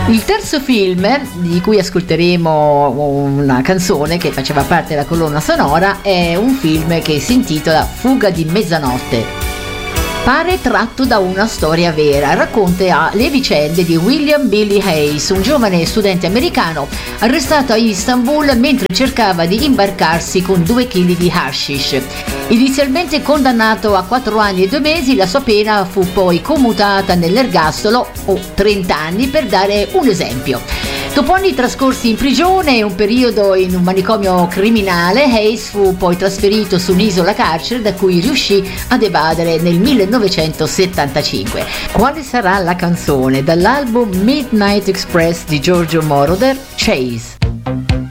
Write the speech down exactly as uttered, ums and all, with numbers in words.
Il terzo film, di cui ascolteremo una canzone che faceva parte della colonna sonora, è un film che si intitola Fuga di mezzanotte. Pare tratto da una storia vera, racconta le vicende di William Billy Hayes, un giovane studente americano arrestato a Istanbul mentre cercava di imbarcarsi con due chili di hashish. Inizialmente condannato a quattro anni e due mesi, la sua pena fu poi commutata nell'ergastolo, o trenta anni per dare un esempio. Dopo anni trascorsi in prigione e un periodo in un manicomio criminale, Hayes fu poi trasferito su un'isola carcere da cui riuscì ad evadere nel millenovecentosettantacinque. Quale sarà la canzone dall'album Midnight Express di Giorgio Moroder? Chase.